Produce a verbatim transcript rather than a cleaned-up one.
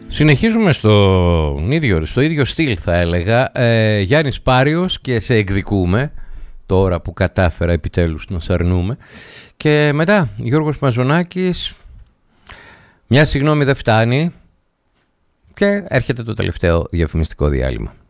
Συνεχίζουμε στο ίδιο, στο ίδιο στυλ θα έλεγα. ε, Γιάννης Πάριος και σε εκδικούμε, τώρα που κατάφερα επιτέλους να σαρνούμε. Και μετά Γιώργος Μαζονάκης, μια συγγνώμη δεν φτάνει. Και έρχεται το τελευταίο διαφημιστικό διάλειμμα.